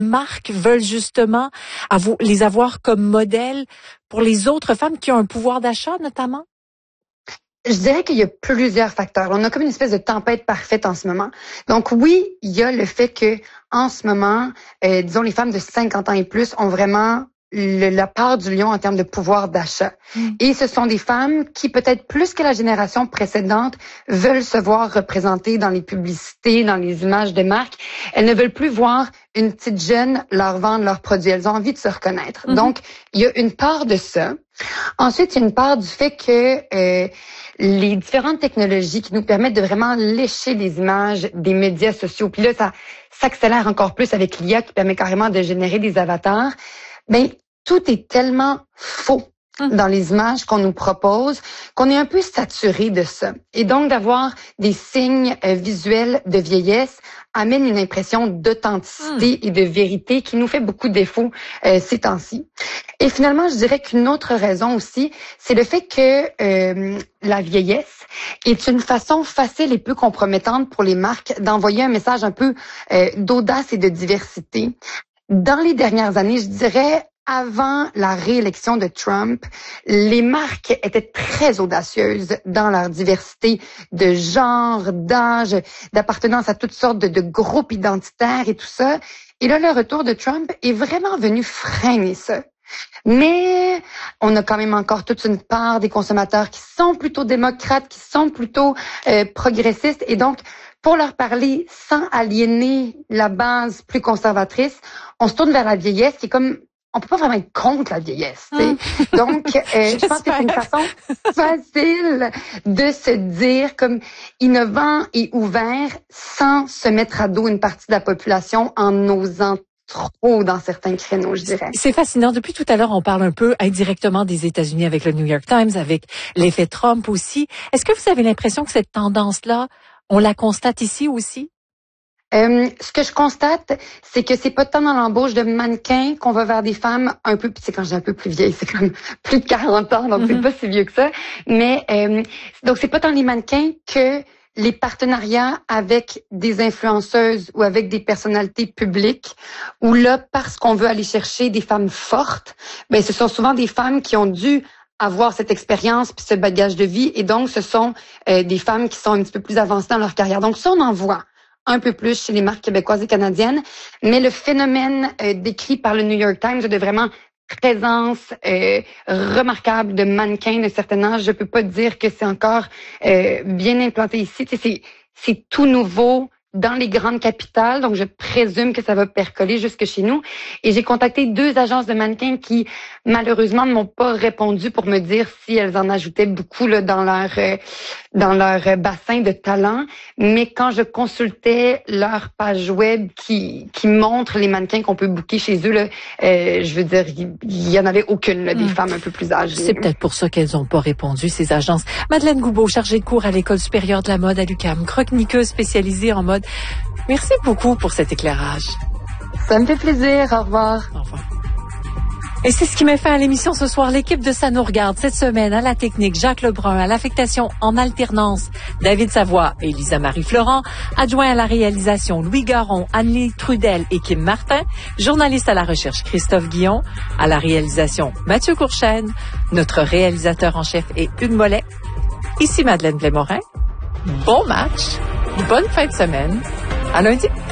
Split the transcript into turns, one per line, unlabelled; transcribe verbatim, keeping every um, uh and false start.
marques veulent justement avoir, les avoir comme modèle pour les autres femmes qui ont un pouvoir d'achat, notamment?
Je dirais qu'il y a plusieurs facteurs. On a comme une espèce de tempête parfaite en ce moment. Donc oui, il y a le fait que en ce moment, euh, disons, les femmes de cinquante ans et plus ont vraiment le, la part du lion en termes de pouvoir d'achat. Mm. Et ce sont des femmes qui, peut-être plus que la génération précédente, veulent se voir représentées dans les publicités, dans les images de marque. Elles ne veulent plus voir une petite jeune leur vendre leurs produits. Elles ont envie de se reconnaître. Mm-hmm. Donc, il y a une part de ça. Ensuite, il y a une part du fait que euh, les différentes technologies qui nous permettent de vraiment lécher les images des médias sociaux, puis là, ça s'accélère encore plus avec l'I A qui permet carrément de générer des avatars, ben tout est tellement faux dans les images qu'on nous propose, qu'on est un peu saturé de ça. Et donc, d'avoir des signes euh, visuels de vieillesse amène une impression d'authenticité mmh. et de vérité qui nous fait beaucoup défaut euh, ces temps-ci. Et finalement, je dirais qu'une autre raison aussi, c'est le fait que euh, la vieillesse est une façon facile et peu compromettante pour les marques d'envoyer un message un peu euh, d'audace et de diversité. Dans les dernières années, je dirais, avant la réélection de Trump, les marques étaient très audacieuses dans leur diversité de genre, d'âge, d'appartenance à toutes sortes de, de groupes identitaires et tout ça. Et là, le retour de Trump est vraiment venu freiner ça. Mais on a quand même encore toute une part des consommateurs qui sont plutôt démocrates, qui sont plutôt euh, progressistes. Et donc, pour leur parler sans aliéner la base plus conservatrice, on se tourne vers la vieillesse qui est comme... On peut pas vraiment être contre la vieillesse, tu sais. Mmh. Donc, euh, je pense que c'est une façon facile de se dire comme innovant et ouvert sans se mettre à dos une partie de la population en osant trop dans certains créneaux, je dirais.
C'est fascinant. Depuis tout à l'heure, on parle un peu indirectement des États-Unis avec le New York Times, avec l'effet Trump aussi. Est-ce que vous avez l'impression que cette tendance-là, on la constate ici aussi?
Euh, ce que je constate, c'est que c'est pas tant dans l'embauche de mannequins qu'on va vers des femmes un peu, c'est quand j'ai un peu plus vieille, c'est comme plus de quarante ans, donc mm-hmm. c'est pas si vieux que ça. Mais euh, donc c'est pas tant les mannequins que les partenariats avec des influenceuses ou avec des personnalités publiques, où là, parce qu'on veut aller chercher des femmes fortes, ben ce sont souvent des femmes qui ont dû avoir cette expérience puis ce bagage de vie, et donc ce sont euh, des femmes qui sont un petit peu plus avancées dans leur carrière. Donc ça, on en voit un peu plus chez les marques québécoises et canadiennes, mais le phénomène euh, décrit par le New York Times de vraiment présence euh, remarquable de mannequins de certain âge, je peux pas dire que c'est encore euh, bien implanté ici. Tu sais, c'est, c'est tout nouveau dans les grandes capitales, donc je présume que ça va percoler jusque chez nous. Et j'ai contacté deux agences de mannequins qui, malheureusement, ne m'ont pas répondu pour me dire si elles en ajoutaient beaucoup là, dans leur euh, dans leur bassin de talent. Mais quand je consultais leur page web qui qui montre les mannequins qu'on peut booker chez eux, là, euh, je veux dire, il y en avait aucune, là, des mmh. femmes un peu plus âgées.
C'est peut-être pour ça qu'elles n'ont pas répondu, ces agences. Madeleine Goubeau, chargée de cours à l'École supérieure de la mode à l'U Q A M, chroniqueuse spécialisée en mode. Merci beaucoup pour cet éclairage.
Ça me fait plaisir. Au revoir.
Au revoir. Et c'est ce qui met fin à l'émission ce soir. L'équipe de Ça nous regarde cette semaine à la technique, Jacques Lebrun, à l'affectation en alternance, David Savoie et Lisa-Marie Florent, adjoint à la réalisation, Louis Garon, Anne-Lie Trudel et Kim Martin, journaliste à la recherche, Christophe Guillon, à la réalisation, Mathieu Courchaine, notre réalisateur en chef est Hugues Mollet. Ici Madeleine Blais-Morin. Bon match, bonne fin de semaine, à lundi.